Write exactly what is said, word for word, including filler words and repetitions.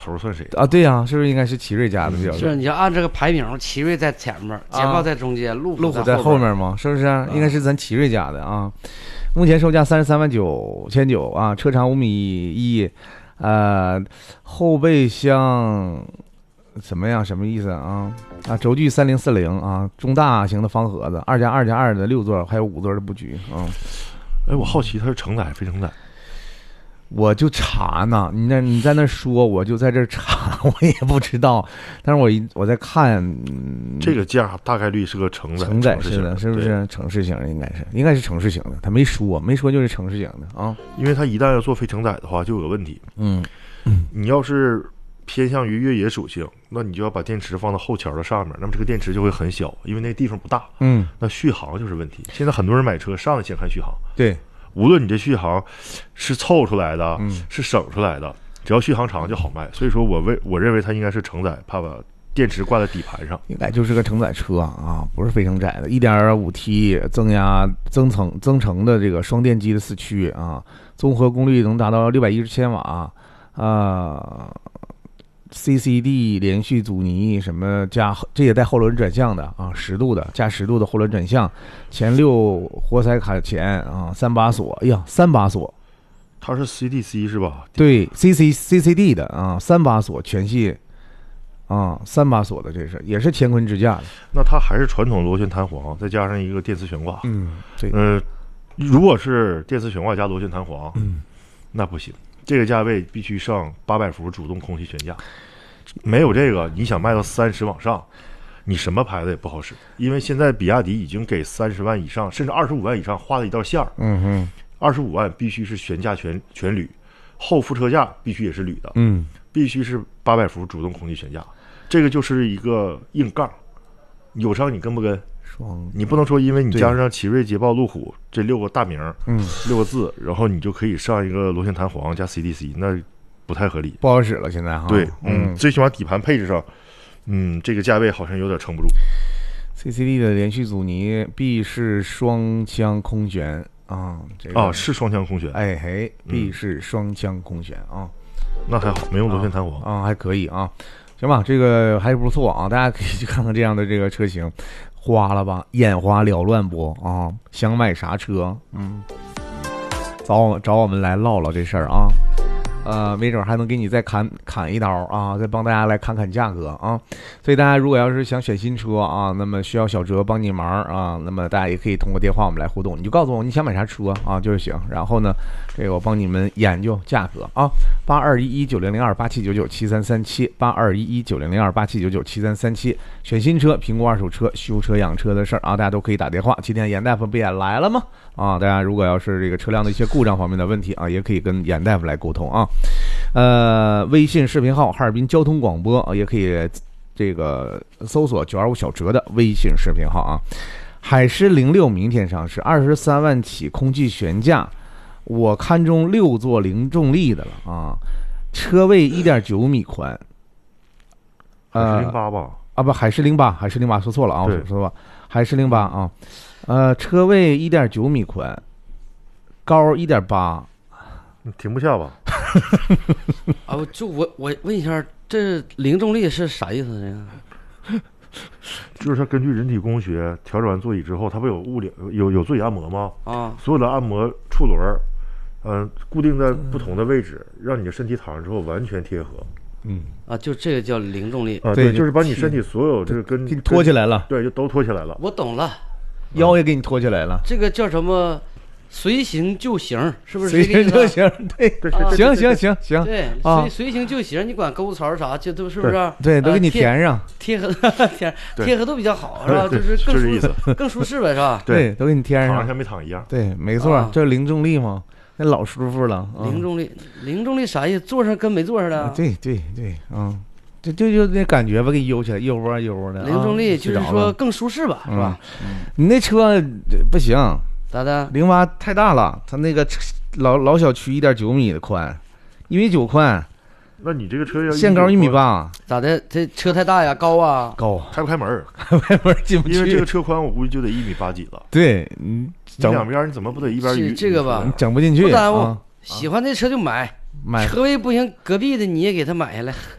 头算谁啊？对呀、啊，是不是应该是奇瑞家的比较多？ 是，你要按这个排名，奇瑞在前面，捷豹在中间，路路虎在后面吗？是不是、啊？应该是咱奇瑞家的啊。目前售价三十三万九千九啊，车长五米一，呃，后备箱怎么样？什么意思啊？啊，轴距三零四零啊，中大型的方盒子，二加二加二的六座，还有五座的布局啊。 哎，我好奇它是承载非承载？ 我就查呢，你那你在那说，我就在这查，我也不知道。但是我一我在看、嗯、 这个价大概率是个承载， 承载式的，是不是城市型的？应该是，应该是城市型的。他没说，没说就是城市型的啊。 因为他一旦要做非承载的话，就有个问题。 嗯， 你要是偏向于越野属性，那你就要把电池放到后桥的上面，那么这个电池就会很小，因为那地方不大。 嗯， 那续航就是问题。现在很多人买车上来先看续航。 对。 无论你这续航是凑出来的、 嗯、 是省出来的，只要续航长就好卖。所以说我为我认为它应该是承载，怕把电池挂在底盘上， 应该就是个承载车啊，不是非承载的。一点五 T 增压增程增程的这个双电机的四驱啊，综合功率能达到六百一十千瓦啊。C C D 连续阻尼什么加，这也带后轮转向的啊，十度的加十度的后轮转向，前六活塞卡钳啊，三把锁，哎呀，三把锁， 它是 C D C 是吧？ 对 ，C C C C D 的啊，三把锁全系啊，三把锁的，这是也是乾坤支架的。 那它还是传统螺旋弹簧，再加上一个电磁悬挂。 嗯，对， 呃，如果是电磁悬挂加螺旋弹簧， 嗯， 那不行。这个价位必须上八百伏主动空气悬架，没有这个，你想卖到三十往上，你什么牌子也不好使。因为现在比亚迪已经给三十万以上，甚至二十五万以上画了一道线儿。 嗯哼， 二十五万必须是悬架全全铝，后副车架必须也是铝的， 嗯， 必须是八百伏主动空气悬架，这个就是一个硬杠，有伤你跟不跟？你不能说因为你加上奇瑞、捷豹、路虎这六个大名， 嗯， 六个字，然后你就可以上一个螺旋弹簧加 C D C， 那不太合理， 不好使了。现在哈， 对，嗯，最起码底盘配置上，嗯，这个价位好像有点撑不住。 C C D 的连续阻尼 ，B 是双腔空悬啊，这个啊是双腔空悬， 哎嘿 ，B 是双腔空悬啊， 那还好，没用螺旋弹簧啊，啊还可以啊，行吧，这个还不错啊，大家可以去看看这样的这个车型。花了吧，眼花缭乱不啊？想买啥车？嗯，找我找我们来唠唠这事儿啊。呃，没准还能给你再砍砍一刀啊，再帮大家来砍砍价格啊。所以大家如果要是想选新车啊，那么需要小哲帮你忙啊，那么大家也可以通过电话我们来互动，你就告诉我你想买啥车啊就行。然后呢，这个我帮你们研究价格啊，八二一一九零零二八七九九七三三七，八二一一九零零二八七九九七三三七。选新车、评估二手车、修车养车的事儿啊，大家都可以打电话。今天严大夫不也来了吗？啊，大家如果要是这个车辆的一些故障方面的问题啊，也可以跟严大夫来沟通啊。呃，微信视频号哈尔滨交通广播啊，也可以这个搜索九二五小哲的微信视频号啊。海狮零六明天上市，二十三万起空气悬架，我看中六座零重力的了啊，车位一点九米宽， 呃，零八吧。 啊不，海狮零八，海狮零八说错了啊，我说错了，海狮零八啊，呃，车位一点九米宽，高一点八， 你停不下吧？ 啊，就我我问一下，这零重力是啥意思呢？ 就是它根据人体工学调整完座椅之后，它不有物理有有座椅按摩吗？ 啊， 所有的按摩触轮，嗯、呃，固定在不同的位置，让你的身体躺上之后完全贴合。 嗯啊，就这个叫零重力啊，对，就是把你身体所有这个跟给你托起来了， 对，就都托起来了。 我懂了， 腰也给你托起来了。 这个叫什么？随行就行，是不是？ 随行就行，对， 对， 行行行行， 对，随随行就行，你管沟槽啥，这都是不是？ 对，都给你填上， 贴合贴贴合都比较好，是吧？就是更舒适， 更舒适呗，是吧？ 对，都给你填上， 躺像没躺一样。 对，没错，这零重力嘛，那老舒服了。 零重力，零重力啥意思？坐上跟没坐似的。 对对对，嗯。就就就那感觉吧，给你悠起来，悠窝悠的。 零重力就是说更舒适吧，是吧？ 你那车不行， 咋的？ 零八太大了，它那个老老小区一点九米的宽，一米九宽。 那你这个车要限高一米八， 咋的？这车太大呀，高啊， 高， 开不开门？ 开门进不去。 因为这个车宽，我估计就得一米八几了。 对，你整两边你怎么不得一边这个吧， 你整不进去。 不耽误，喜欢这车就买。 买车位不行，隔壁的你也给他买下来。